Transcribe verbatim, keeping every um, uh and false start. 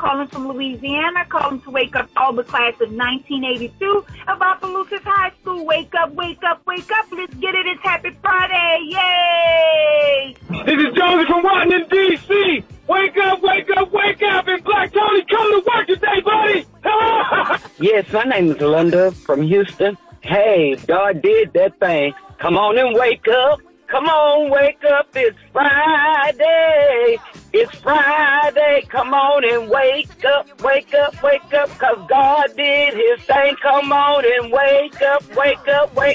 calling from Louisiana, calling to wake up all the class of nineteen eighty-two of Opelousas High School. Wake up, wake up, wake up. Let's get it. It's Happy Friday. Yay! This is Jonesy from Washington, D C Wake up, wake up, wake up. And Black Tony, come to work today, buddy. Yes, my name is Linda from Houston. Hey, God did that thing. Come on and wake up. Come on, wake up. It's Friday. It's Friday. Come on and wake up, wake up, wake up. Cause God did his thing. Come on and wake up, wake up, wake up.